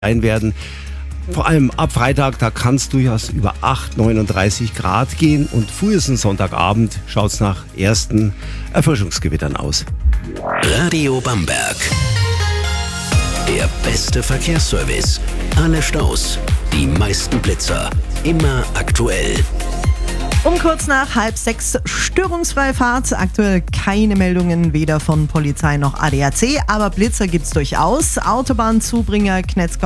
sein werden. Vor allem ab Freitag, da kann es durchaus über 39 Grad gehen und frühestens Sonntagabend schaut es nach ersten Erfrischungsgewittern aus. Radio Bamberg. Der beste Verkehrsservice. Alle Staus, die meisten Blitzer, immer aktuell. Um kurz nach 5:30 störungsfreie Fahrt. Aktuell keine Meldungen, weder von Polizei noch ADAC, aber Blitzer gibt's durchaus. Autobahnzubringer Knetzgau